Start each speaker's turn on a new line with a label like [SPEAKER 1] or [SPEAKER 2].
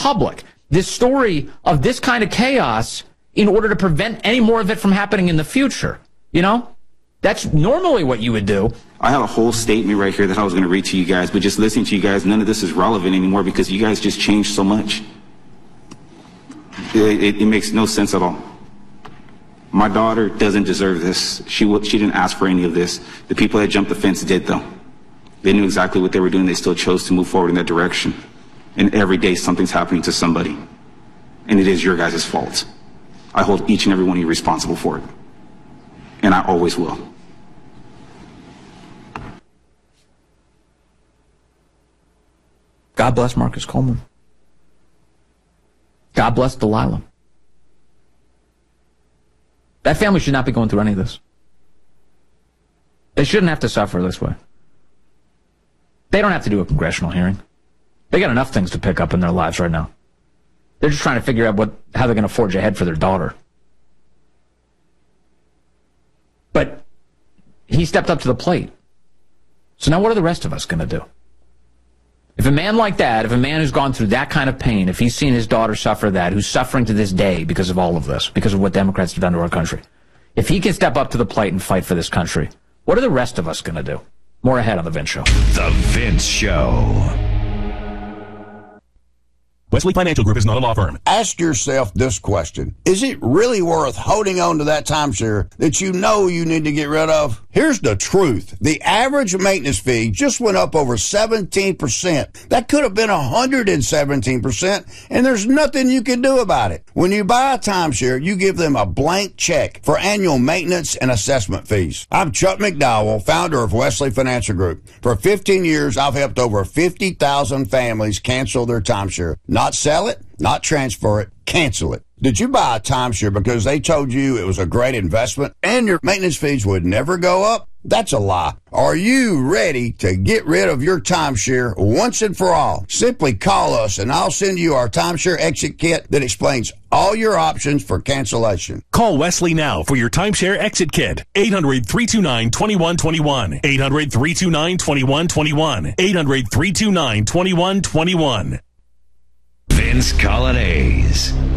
[SPEAKER 1] public this story of this kind of chaos in order to prevent any more of it from happening in the future. You know? That's normally what you would do.
[SPEAKER 2] I have a whole statement right here that I was going to read to you guys, but just listening to you guys, none of this is relevant anymore because you guys just changed so much. It makes no sense at all. My daughter doesn't deserve this. She didn't ask for any of this. The people that jumped the fence did, though. They knew exactly what they were doing. They still chose to move forward in that direction. And every day something's happening to somebody. And it is your guys' fault. I hold each and every one of you responsible for it. And I always will.
[SPEAKER 1] God bless Marcus Coleman. God bless Delilah. That family should not be going through any of this. They shouldn't have to suffer this way. They don't have to do a congressional hearing. They got enough things to pick up in their lives right now. They're just trying to figure out how they're going to forge ahead for their daughter. But he stepped up to the plate. So now what are the rest of us going to do? If a man like that, if a man who's gone through that kind of pain, if he's seen his daughter suffer that, who's suffering to this day because of all of this, because of what Democrats have done to our country, if he can step up to the plate and fight for this country, what are the rest of us going to do? More ahead on The Vince Show.
[SPEAKER 3] The Vince Show. Wesley Financial Group is not a law firm.
[SPEAKER 4] Ask yourself this question. Is it really worth holding on to that timeshare that you know you need to get rid of? Here's the truth. The average maintenance fee just went up over 17%. That could have been 117%, and there's nothing you can do about it. When you buy a timeshare, you give them a blank check for annual maintenance and assessment fees. I'm Chuck McDowell, founder of Wesley Financial Group. For 15 years, I've helped over 50,000 families cancel their timeshare. Not sell it, not transfer it, cancel it. Did you buy a timeshare because they told you it was a great investment and your maintenance fees would never go up? That's a lie. Are you ready to get rid of your timeshare once and for all? Simply call us and I'll send you our timeshare exit kit that explains all your options for cancellation.
[SPEAKER 3] Call Wesley now for your timeshare exit kit. 800-329-2121. 800-329-2121. 800-329-2121. Vince Colonnese.